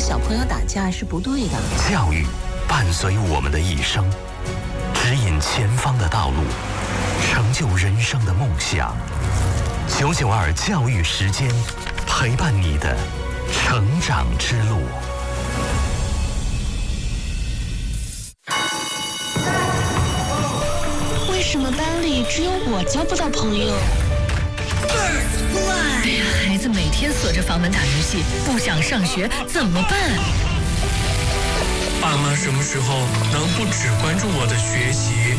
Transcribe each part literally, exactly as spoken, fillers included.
小朋友打架是不对的。 教育伴随我们的一生，指引前方的道路，成就人生的梦想。九九二教育时间，陪伴你的成长之路。 为什么班里只有我交不到朋友？ 哎呀，孩子每天锁着房门打游戏，不想上学怎么办？ 爸妈什么时候能不只关注我的学习？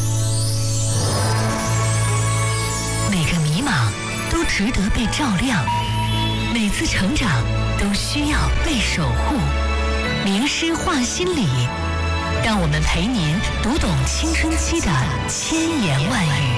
每个迷茫都值得被照亮，每次成长都需要被守护。名师话心理，让我们陪您读懂青春期的千言万语。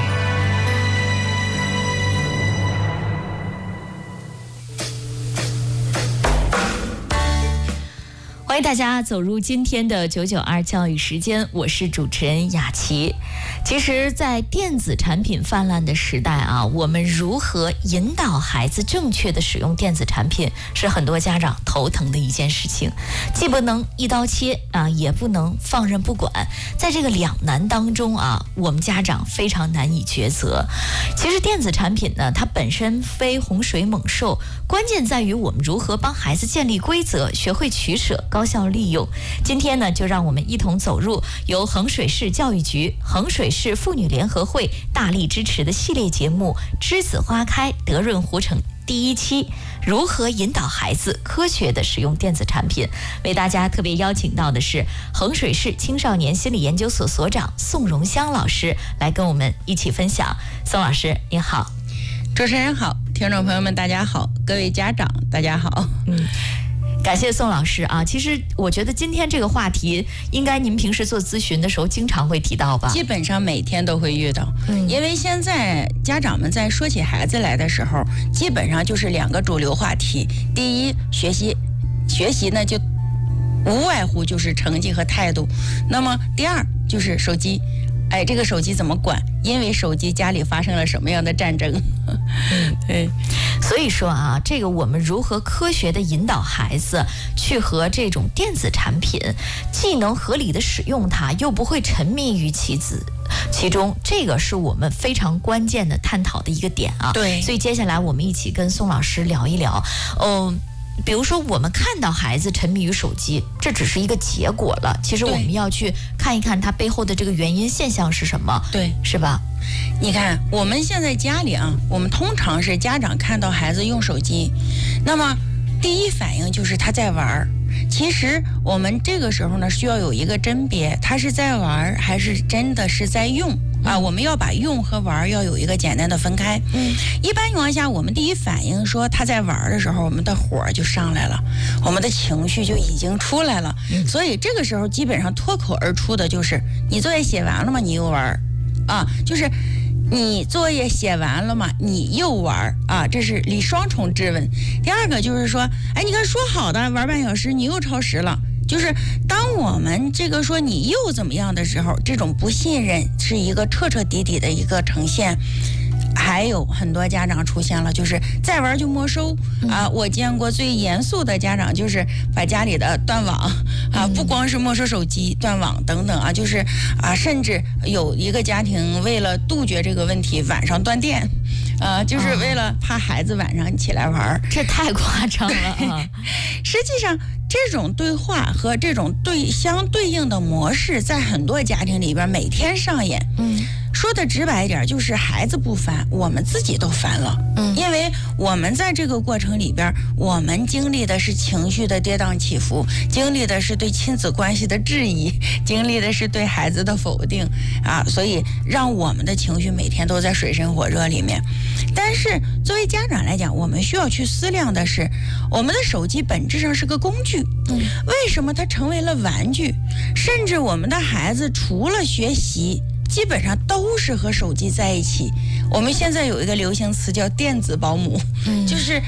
欢迎大家走入今天的九九二教育时间，我是主持人雅琪。其实在电子产品泛滥的时代啊，我们如何引导孩子正确的使用电子产品，是很多家长头疼的一件事情。既不能一刀切啊，也不能放任不管。在这个两难当中啊，我们家长非常难以抉择。其实电子产品呢，它本身非洪水猛兽，关键在于我们如何帮孩子建立规则，学会取舍，高效利用。今天呢，就让我们一同走入由衡水市教育局、衡水市妇女联合会大力支持的系列节目《栀子花开德润湖城》第一期，如何引导孩子科学的使用电子产品。为大家特别邀请到的是衡水市青少年心理研究所所长宋荣香老师，来跟我们一起分享。宋老师您好。 主持人好，听众朋友们大家好，各位家长大家好。 嗯，感谢宋老师啊。其实我觉得今天这个话题，应该您平时做咨询的时候经常会提到吧？ 基本上每天都会遇到。嗯，因为现在家长们在说起孩子来的时候，基本上就是两个主流话题。第一，学习，学习呢就无外乎就是成绩和态度。那么第二就是手机。哎，这个手机怎么管？因为手机家里发生了什么样的战争？ 嗯，对。所以说啊，这个我们如何科学的引导孩子去和这种电子产品，既能合理的使用它，又不会沉迷于其子其中，这个是我们非常关键的探讨的一个点啊。 对。 所以接下来我们一起跟宋老师聊一聊，嗯。比如说我们看到孩子沉迷于手机，这只是一个结果了，其实我们要去看一看他背后的这个原因现象是什么， 对， 是吧？ 你看我们现在家里啊，我们通常是家长看到孩子用手机，那么第一反应就是他在玩。其实我们这个时候呢，需要有一个甄别，他是在玩还是真的是在用啊？我们要把用和玩要有一个简单的分开。嗯，一般情况下，我们第一反应说他在玩的时候，我们的火就上来了，我们的情绪就已经出来了。嗯，所以这个时候基本上脱口而出的就是：你作业写完了吗？你又玩啊？就是你作业写完了吗？你又玩啊？这是离双重质问。第二个就是说，哎，你看说好的玩半小时，你又超时了。就是当我们这个说你又怎么样的时候，这种不信任是一个彻彻底底的一个呈现。还有很多家长出现了，就是再玩就没收啊！我见过最严肃的家长就是把家里的断网啊，不光是没收手机、断网等等啊，就是啊，甚至有一个家庭为了杜绝这个问题，晚上断电，啊，就是为了怕孩子晚上起来玩， 这太夸张了啊！ 实际上，这种对话和这种对相对应的模式，在很多家庭里边每天上演。嗯。说的直白一点，就是孩子不烦，我们自己都烦了。嗯，因为我们在这个过程里边，我们经历的是情绪的跌宕起伏，经历的是对亲子关系的质疑，经历的是对孩子的否定啊，所以让我们的情绪每天都在水深火热里面。但是作为家长来讲，我们需要去思量的是，我们的手机本质上是个工具，嗯，为什么它成为了玩具？甚至我们的孩子除了学习，基本上都是和手机在一起。我们现在有一个流行词叫电子保姆，嗯，就是他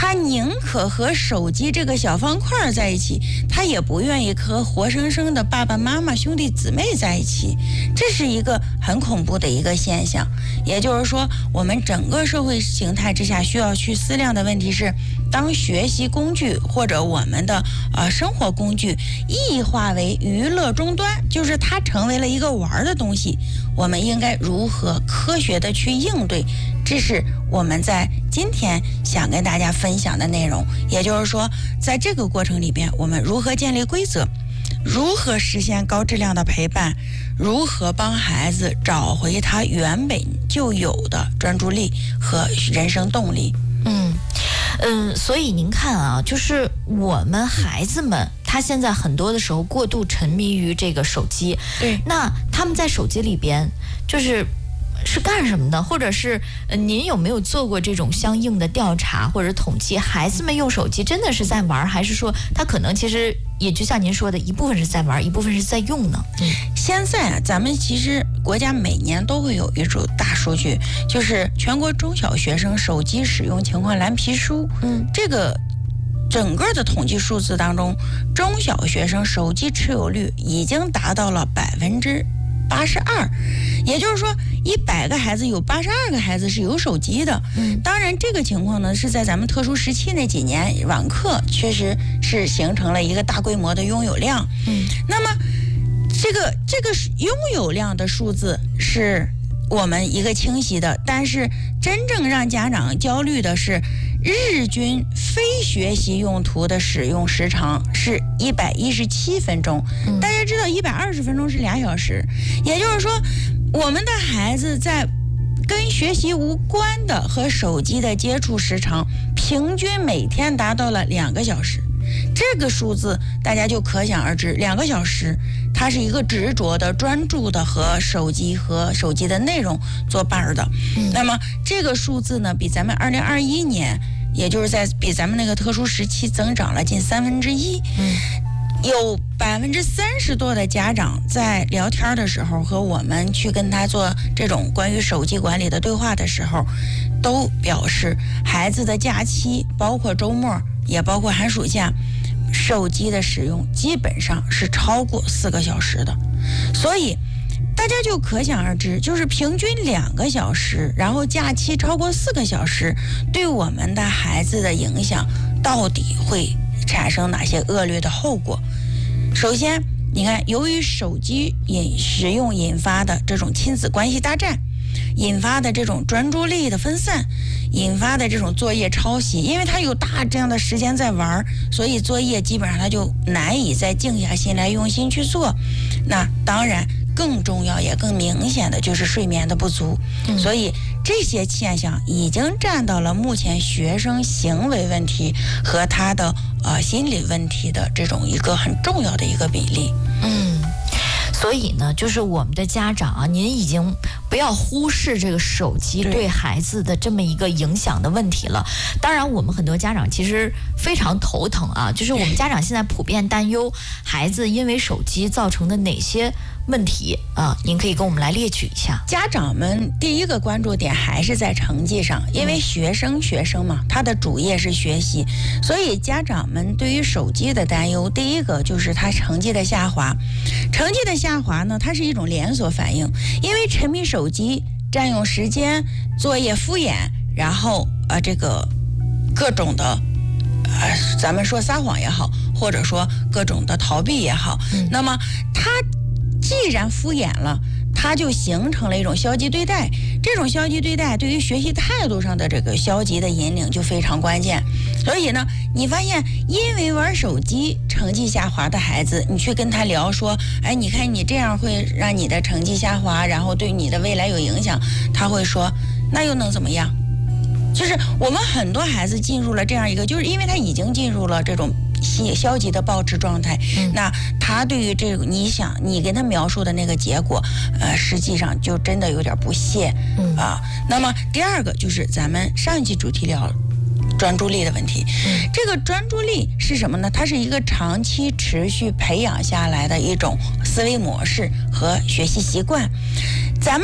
他宁可和手机这个小方块在一起，他也不愿意和活生生的爸爸妈妈、兄弟姊妹在一起。这是一个很恐怖的一个现象。也就是说，我们整个社会形态之下需要去思量的问题是，当学习工具或者我们的呃生活工具异化为娱乐终端，就是它成为了一个玩的东西，我们应该如何科学的去应对？这是我们在今天想跟大家分享的内容。也就是说，在这个过程里边，我们如何建立规则，如何实现高质量的陪伴，如何帮孩子找回他原本就有的专注力和人生动力。 嗯嗯，所以您看啊，就是我们孩子们，他现在很多的时候过度沉迷于这个手机。 对， 那他们在手机里边就是是干什么的？或者是、呃、您有没有做过这种相应的调查或者统计？孩子们用手机真的是在玩，还是说他可能其实也就像您说的，一部分是在玩，一部分是在用呢？嗯， 现在啊，咱们其实国家每年都会有一组大数据，就是全国中小学生手机使用情况蓝皮书。 嗯，这个整个的统计数字当中，中小学生手机持有率已经达到了百分之八十二，也就是说，一百个孩子有八十二个孩子是有手机的。 嗯， 当然这个情况呢是在咱们特殊时期那几年，网课确实是形成了一个大规模的拥有量。 嗯， 那么这个这个拥有量的数字是我们一个清晰的，但是真正让家长焦虑的是，日均非学习用途的使用时长是一百一十七分钟。 嗯、 大家知道一百二十分钟是俩小时，也就是说，我们的孩子在跟学习无关的和手机的接触时长，平均每天达到了两个小时。这个数字大家就可想而知，两个小时，它是一个执着的、专注的和手机和手机的内容作伴的。 嗯、 那么这个数字呢，比咱们二零二一年，也就是在比咱们那个特殊时期增长了近三分之一。 嗯， 有百分之三十多的家长在聊天的时候和我们去跟他做这种关于手机管理的对话的时候，都表示孩子的假期，包括周末，也包括寒暑假，手机的使用基本上是超过四个小时的。所以大家就可想而知，就是平均两个小时，然后假期超过四个小时，对我们的孩子的影响到底会产生哪些恶劣的后果。首先你看，由于手机引使用引发的这种亲子关系大战，引发的这种专注力的分散，引发的这种作业抄袭，因为他有大这样的时间在玩，所以作业基本上他就难以再静下心来用心去做。那当然更重要也更明显的就是睡眠的不足。嗯、所以这些现象已经占到了目前学生行为问题和他的呃心理问题的这种一个很重要的一个比例。 嗯，所以呢，就是我们的家长啊，您已经不要忽视这个手机对孩子的这么一个影响的问题了。当然，我们很多家长其实非常头疼啊，就是我们家长现在普遍担忧孩子因为手机造成的哪些问题啊？您可以跟我们来列举一下。 家长们第一个关注点还是在成绩上，因为学生学生嘛，他的主业是学习，所以家长们对于手机的担忧，第一个就是他成绩的下滑。成绩的下滑呢，它是一种连锁反应，因为沉迷手机占用时间，作业敷衍，然后呃这个各种的呃咱们说撒谎也好，或者说各种的逃避也好，嗯、那么他既然敷衍了，它就形成了一种消极对待。这种消极对待对于学习态度上的这个消极的引领就非常关键。所以呢，你发现因为玩手机成绩下滑的孩子，你去跟他聊说，哎，你看你这样会让你的成绩下滑，然后对你的未来有影响，他会说，那又能怎么样？就是我们很多孩子进入了这样一个，就是因为他已经进入了这种消极的暴吃状态，嗯、那他对于这个你想你跟他描述的那个结果，呃，实际上就真的有点不屑，嗯、啊。那么第二个就是咱们上一期主题聊专注力的问题，嗯、这个专注力是什么呢？它是一个长期持续培养下来的一种思维模式和学习习惯。咱们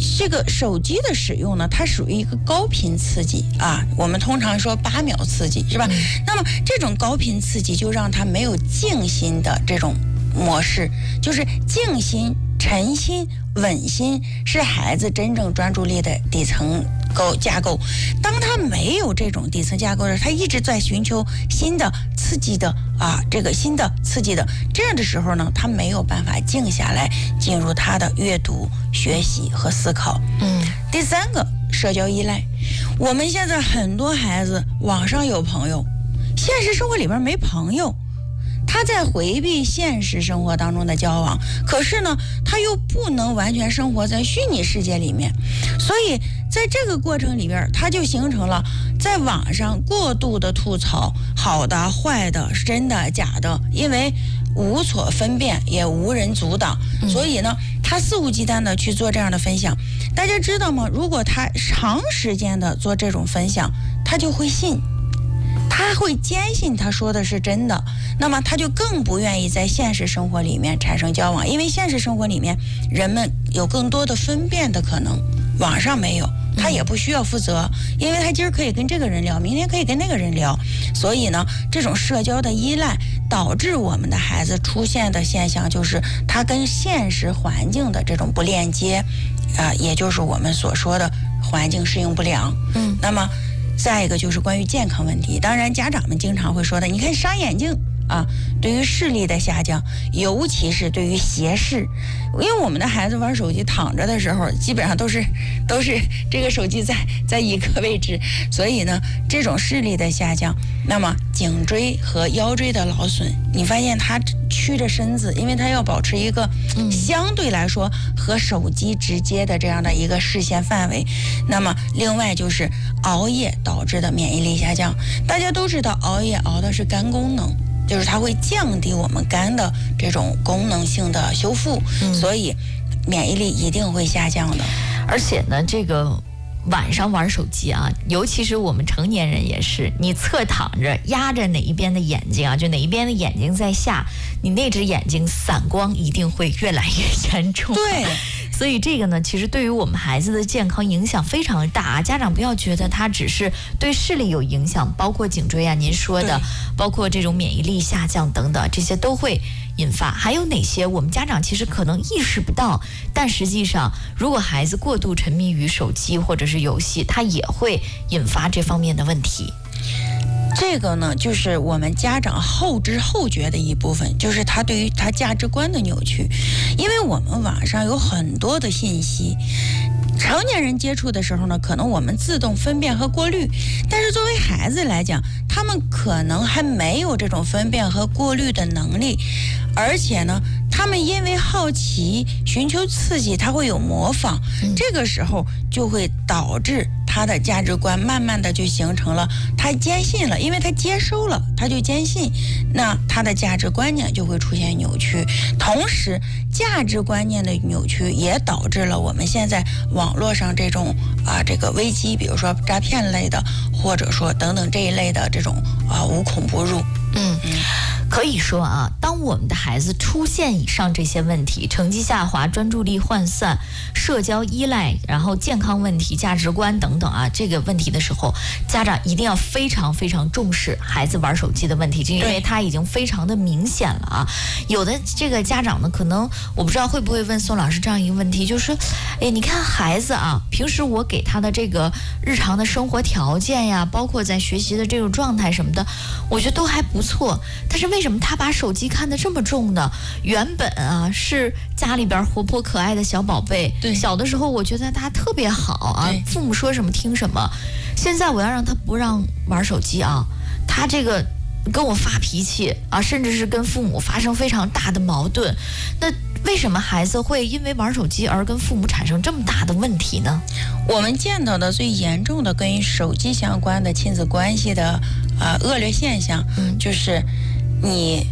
这个手机的使用呢，它属于一个高频刺激啊，我们通常说八秒刺激，是吧？嗯、那么这种高频刺激就让它没有静心的这种模式，就是静心、沉心、稳心是孩子真正专注力的底层构架构。当他没有这种底层架构的，他一直在寻求新的刺激的啊，这个新的刺激的，这样的时候呢，他没有办法静下来，进入他的阅读、学习和思考。嗯，第三个，社交依赖。我们现在很多孩子网上有朋友，现实生活里边没朋友。他在回避现实生活当中的交往，可是呢，他又不能完全生活在虚拟世界里面，所以在这个过程里边，他就形成了在网上过度的吐槽好的、坏的、真的、假的，因为无所分辨，也无人阻挡，所以呢，他肆无忌惮的去做这样的分享。大家知道吗？如果他长时间的做这种分享，他就会信。他会坚信他说的是真的，那么他就更不愿意在现实生活里面产生交往，因为现实生活里面人们有更多的分辨的可能，网上没有，他也不需要负责，因为他今儿可以跟这个人聊，明天可以跟那个人聊，所以呢，这种社交的依赖导致我们的孩子出现的现象就是他跟现实环境的这种不链接，啊、呃，也就是我们所说的环境适应不良。嗯，那么。再一个就是关于健康问题，当然家长们经常会说的，你看伤眼睛啊，对于视力的下降，尤其是对于斜视，因为我们的孩子玩手机躺着的时候，基本上都是都是这个手机在在一个位置，所以呢，这种视力的下降，那么颈椎和腰椎的劳损，你发现他曲着身子，因为他要保持一个相对来说和手机直接的这样的一个视线范围。那么另外就是熬夜导致的免疫力下降，大家都知道熬夜熬的是肝功能，就是它会降低我们肝的这种功能性的修复，嗯、所以免疫力一定会下降的。 而且呢，这个晚上玩手机啊，尤其是我们成年人也是，你侧躺着压着哪一边的眼睛啊，就哪一边的眼睛在下，你那只眼睛散光一定会越来越严重。 对。 所以这个呢，其实对于我们孩子的健康影响非常大啊。家长不要觉得它只是对视力有影响，包括颈椎啊，您说的，包括这种免疫力下降等等，这些都会引发。还有哪些我们家长其实可能意识不到，但实际上，如果孩子过度沉迷于手机或者是游戏，它也会引发这方面的问题。 这个呢，就是我们家长后知后觉的一部分，就是他对于他价值观的扭曲。因为我们网上有很多的信息，成年人接触的时候呢，可能我们自动分辨和过滤，但是作为孩子来讲，他们可能还没有这种分辨和过滤的能力，而且呢，他们因为好奇寻求刺激，他会有模仿，这个时候就会导致他的价值观慢慢的就形成了，他坚信了，因为他接收了，他就坚信，那他的价值观念就会出现扭曲。同时，价值观念的扭曲也导致了我们现在网络上这种啊这个危机，比如说诈骗类的，或者说等等这一类的这种啊无孔不入。 嗯嗯。可以说啊，当我们的孩子出现以上这些问题，成绩下滑、专注力涣散、社交依赖，然后健康问题、价值观等等啊，这个问题的时候，家长一定要非常非常重视孩子玩手机的问题，就因为它已经非常的明显了啊。有的这个家长呢，可能我不知道会不会问宋老师这样一个问题，就是，哎，你看孩子啊，平时我给他的这个日常的生活条件呀，包括在学习的这种状态什么的，我觉得都还不错，但是为什么他把手机看得这么重呢？原本啊是家里边活泼可爱的小宝贝，对，小的时候我觉得他特别好啊，父母说什么听什么。现在我要让他不让玩手机啊，他这个跟我发脾气啊，甚至是跟父母发生非常大的矛盾。那为什么孩子会因为玩手机而跟父母产生这么大的问题呢？ 我们见到的最严重的跟手机相关的亲子关系的呃恶劣现象，嗯，就是你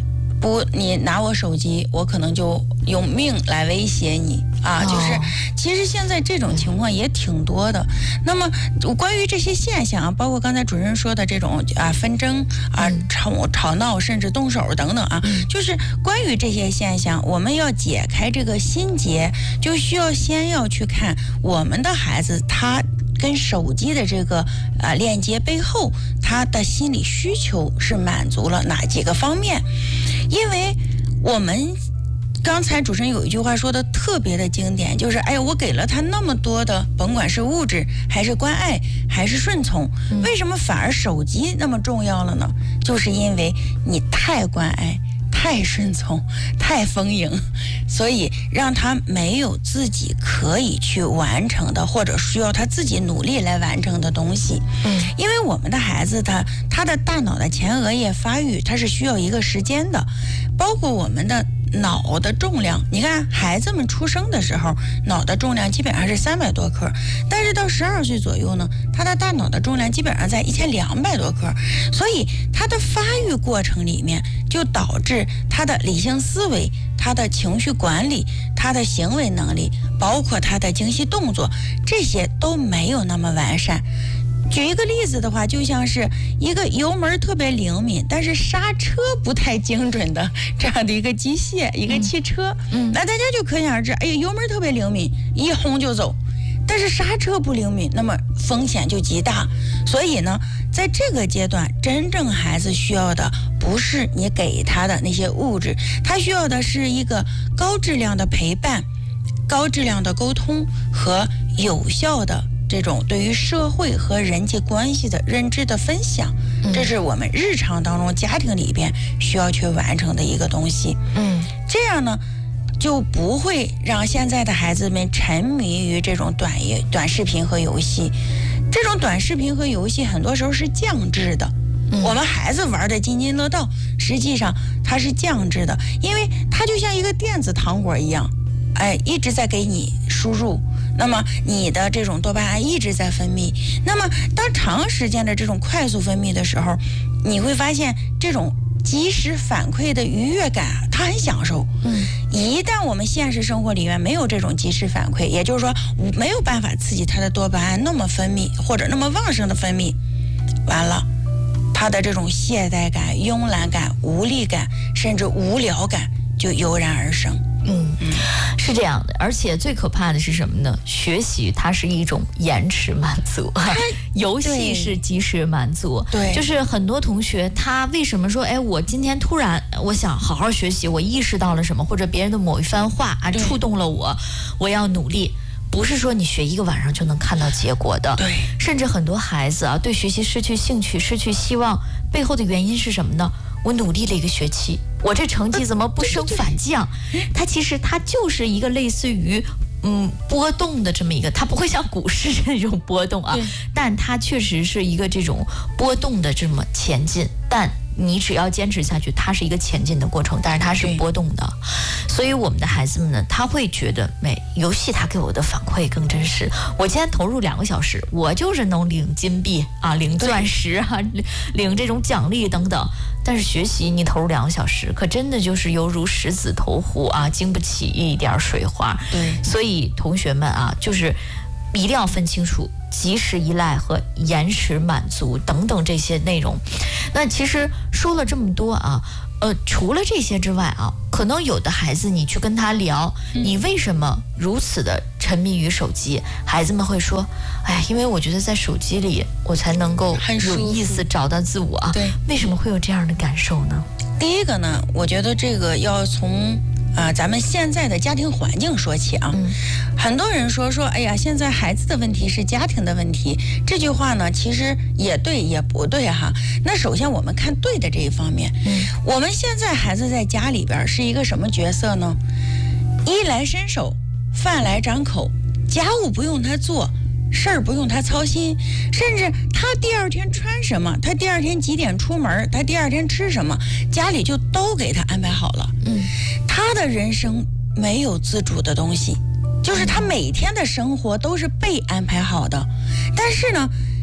不，你拿我手机，我可能就用命来威胁你啊！就是其实现在这种情况也挺多的。那么关于这些现象，包括刚才主任说的这种啊纷争啊吵吵闹，甚至动手等等啊，就是关于这些现象，我们要解开这个心结，就需要先要去看我们的孩子他跟手机的这个呃链接背后，他的心理需求是满足了哪几个方面？因为我们刚才主持人有一句话说的特别的经典，就是哎呀，我给了他那么多的，甭管是物质还是关爱还是顺从，为什么反而手机那么重要了呢？就是因为你太关爱，太顺从，太丰盈，所以让他没有自己可以去完成的，或者需要他自己努力来完成的东西。嗯，因为我们的孩子他他的大脑的前额叶发育，它是需要一个时间的，包括我们的脑的重量，你看孩子们出生的时候，脑的重量基本上是三百多克，但是到十二岁左右呢，他的大脑的重量基本上在一千两百多克，所以他的发育过程里面就导致他的理性思维、他的情绪管理、他的行为能力，包括他的精细动作，这些都没有那么完善。举一个例子的话，就像是一个油门特别灵敏，但是刹车不太精准的这样的一个机械，一个汽车，嗯，那大家就可想而知，哎呀，油门特别灵敏，一轰就走，但是刹车不灵敏，那么风险就极大。所以呢，在这个阶段，真正孩子需要的不是你给他的那些物质，他需要的是一个高质量的陪伴、高质量的沟通和有效的这种对于社会和人际关系的认知的分享，这是我们日常当中家庭里边需要去完成的一个东西。嗯，这样呢，就不会让现在的孩子们沉迷于这种短短视频和游戏。这种短视频和游戏很多时候是降智的。嗯、我们孩子玩的津津乐道，实际上它是降智的，因为它就像一个电子糖果一样，哎，一直在给你输入。那么你的这种多巴胺一直在分泌，那么当长时间的这种快速分泌的时候，你会发现这种及时反馈的愉悦感，他很享受。嗯，一旦我们现实生活里面没有这种及时反馈，也就是说没有办法刺激他的多巴胺那么分泌或者那么旺盛的分泌，完了，他的这种懈怠感、慵懒感、无力感，甚至无聊感就油然而生。 嗯，是这样的，而且最可怕的是什么呢？学习它是一种延迟满足，游戏是及时满足。对，就是很多同学他为什么说，哎，我今天突然我想好好学习，我意识到了什么，或者别人的某一番话啊触动了我，我要努力。不是说你学一个晚上就能看到结果的，对，甚至很多孩子啊，对学习失去兴趣、失去希望，背后的原因是什么呢？我努力了一个学期，我这成绩怎么不升反降？它其实它就是一个类似于嗯波动的这么一个，它不会像股市这种波动啊，但它确实是一个这种波动的这么前进，但你只要坚持下去，它是一个前进的过程，但是它是波动的。所以我们的孩子们呢，他会觉得没游戏他给我的反馈更真实。我今天投入两个小时，我就是能领金币啊，领钻石啊，领这种奖励等等。但是学习你投入两个小时，可真的就是犹如石子投湖啊，经不起一点水花。对，所以同学们啊，就是一定要分清楚及时依赖和延迟满足等等这些内容。那其实说了这么多啊，呃，除了这些之外啊，可能有的孩子你去跟他聊，你为什么如此的沉迷于手机？孩子们会说，哎，因为我觉得在手机里我才能够有意思找到自我啊。对，为什么会有这样的感受呢？ 第一个呢，我觉得这个要从啊、呃，咱们现在的家庭环境说起啊。嗯、很多人说说，哎呀，现在孩子的问题是家庭的问题，这句话呢，其实也对也不对哈。那首先我们看对的这一方面，嗯，我们现在孩子在家里边是一个什么角色呢？衣来伸手，饭来张口，家务不用他做，事儿不用他操心，甚至他第二天穿什么，他第二天几点出门，他第二天吃什么，家里就都给他安排好了。嗯，他的人生没有自主的东西，就是他每天的生活都是被安排好的。但是呢，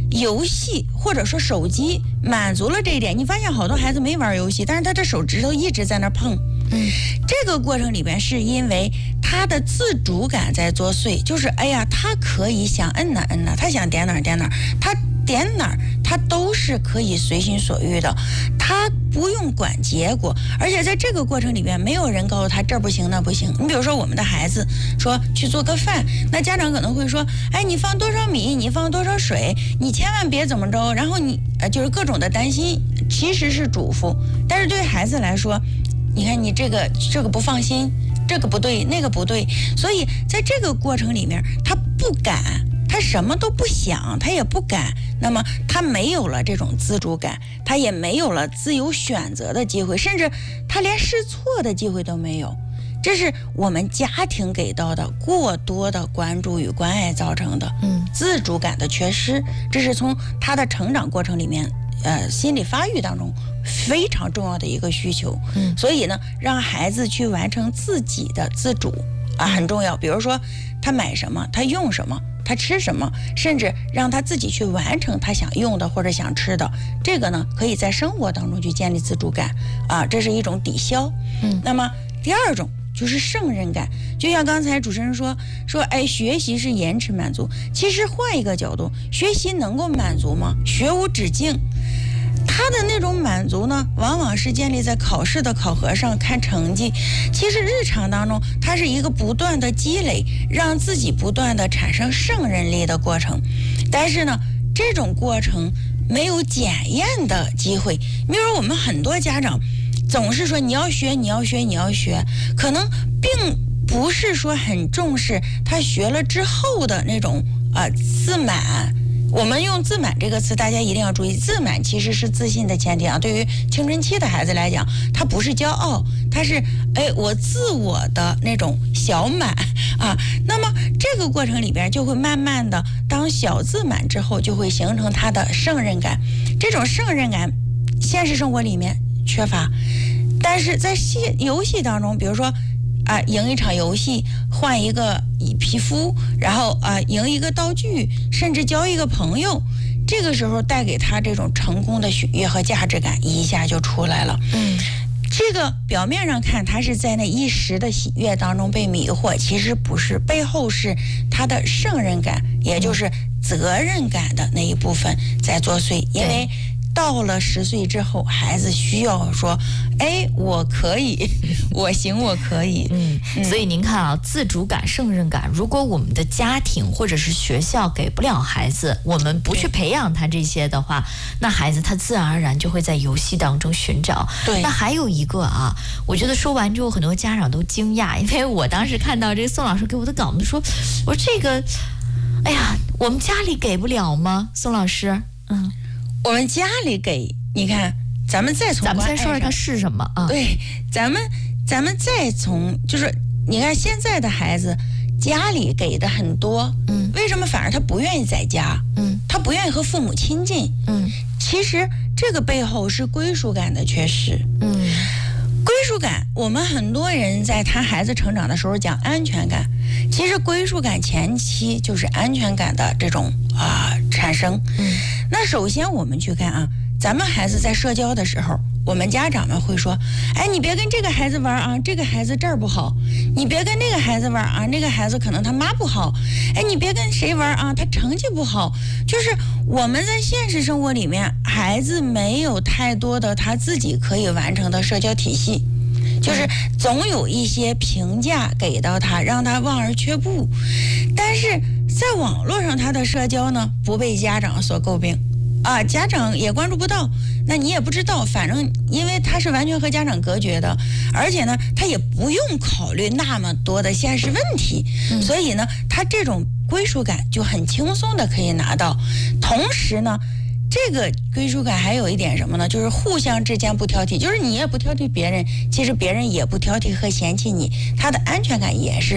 游戏或者说手机满足了这一点，你发现好多孩子没玩游戏，但是他的手指头一直在那碰。 嗯， 这个过程里边是因为他的自主感在作祟，就是哎呀，他可以想摁哪摁哪，他想点哪点哪，他点哪他都是可以随心所欲的，他不用管结果，而且在这个过程里边，没有人告诉他这不行那不行。你比如说我们的孩子说去做个饭，那家长可能会说，哎，你放多少米，你放多少水，你千万别怎么着，然后你呃就是各种的担心，其实是嘱咐，但是对孩子来说，你看你这个这个不放心，这个不对，那个不对，所以在这个过程里面，他不敢，他什么都不想，他也不敢，那么他没有了这种自主感，他也没有了自由选择的机会，甚至他连试错的机会都没有。这是我们家庭给到的过多的关注与关爱造成的， 嗯， 自主感的缺失，这是从他的成长过程里面，呃，心理发育当中非常重要的一个需求。 嗯， 所以呢，让孩子去完成自己的自主啊很重要。比如说，他买什么，他用什么，他吃什么，甚至让他自己去完成他想用的或者想吃的，这个呢，可以在生活当中去建立自主感啊，这是一种抵消。 嗯， 那么第二种就是胜任感，就像刚才主持人说说，哎，学习是延迟满足。其实换一个角度，学习能够满足吗？学无止境。他的那种满足呢，往往是建立在考试的考核上，看成绩。其实日常当中，它是一个不断的积累，让自己不断的产生胜任力的过程。但是呢，这种过程没有检验的机会。比如我们很多家长总是说你要学，你要学，你要学，可能并不是说很重视他学了之后的那种啊、呃、自满。我们用自满这个词，大家一定要注意，自满其实是自信的前提啊。对于青春期的孩子来讲，他不是骄傲，他是哎我自我的那种小满啊。那么这个过程里边就会慢慢的，当小自满之后，就会形成他的胜任感。这种胜任感，现实生活里面缺乏，但是在戏游戏当中，比如说啊，赢一场游戏，换一个皮肤，然后啊，赢一个道具，甚至交一个朋友，这个时候带给他这种成功的喜悦和价值感一下就出来了。 嗯， 这个表面上看，他是在那一时的喜悦当中被迷惑，其实不是，背后是他的胜任感，也就是责任感的那一部分在作祟，因为到了十岁之后，孩子需要说，哎，我可以，我行，我可以。 嗯，所以您看啊，自主感、胜任感，如果我们的家庭或者是学校给不了孩子，我们不去培养他这些的话，那孩子他自然而然就会在游戏当中寻找。 对。 那还有一个啊，我觉得说完之后，很多家长都惊讶，因为我当时看到这个宋老师给我的稿子说，我说这个，哎呀，我们家里给不了吗？宋老师，嗯。 我们家里给，你看，咱们再从咱们先说说它是什么啊？ 对，咱们咱们再从，就是你看现在的孩子，家里给的很多， 嗯， 为什么反而他不愿意在家？ 嗯， 他不愿意和父母亲近， 嗯， 其实这个背后是归属感的缺失， 嗯， 归属感，我们很多人在他孩子成长的时候讲安全感，其实归属感前期就是安全感的这种啊、呃、产生， 嗯。 那首先我们去看啊，咱们孩子在社交的时候，我们家长们会说，哎，你别跟这个孩子玩啊，这个孩子这儿不好，你别跟那个孩子玩啊，那个孩子可能他妈不好，哎，你别跟谁玩啊，他成绩不好。就是我们在现实生活里面，孩子没有太多的他自己可以完成的社交体系，就是总有一些评价给到他，让他望而却步。但是在网络上，他的社交呢，不被家长所诟病啊，家长也关注不到，那你也不知道，反正因为他是完全和家长隔绝的，而且呢，他也不用考虑那么多的现实问题，嗯、所以呢，他这种归属感就很轻松的可以拿到。同时呢，这个归属感还有一点什么呢？就是互相之间不挑剔，就是你也不挑剔别人，其实别人也不挑剔和嫌弃你，他的安全感也是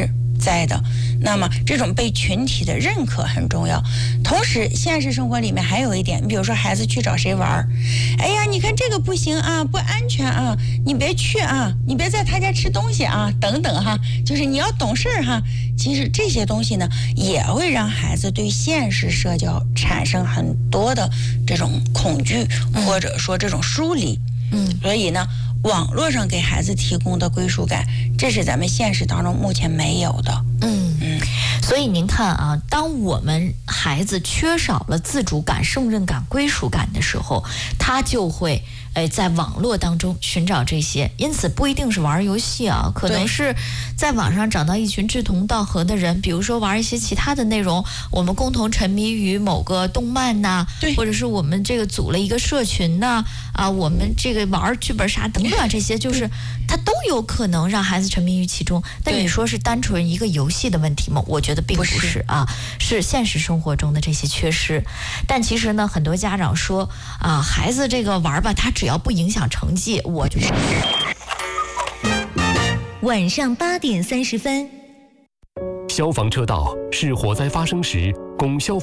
在的。那么这种被群体的认可很重要。同时现实生活里面还有一点，你比如说孩子去找谁玩，哎呀你看这个不行啊，不安全啊，你别去啊，你别在他家吃东西啊，等等哈，就是你要懂事哈。其实这些东西呢也会让孩子对现实社交产生很多的这种恐惧，嗯、或者说这种疏离。嗯，所以呢网络上给孩子提供的归属感，这是咱们现实当中目前没有的。 嗯嗯，所以您看啊，当我们孩子缺少了自主感、胜任感、归属感的时候，他就会哎在网络当中寻找这些，因此不一定是玩游戏啊，可能是在网上找到一群志同道合的人，比如说玩一些其他的内容，我们共同沉迷于某个动漫呐、啊，或者是我们这个组了一个社群呐、啊，啊，我们这个玩剧本杀等等，这些就是它都有可能让孩子沉迷于其中。但你说是单纯一个游戏的问题吗？我觉得并不是, 不是啊，是现实生活中的这些缺失。但其实呢，很多家长说啊，孩子这个玩吧，他只要不影响成绩，我就说。 晚上八点三十分， 消防车道是火灾发生时供消